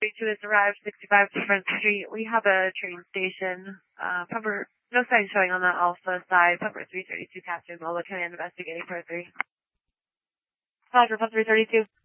32 has arrived, 65 to Front Street. We have a train station. Pumper, no sign showing on the Alpha side. Pumper 332 Captain Lola, can I investigate for 3? Roger, Pumper 332.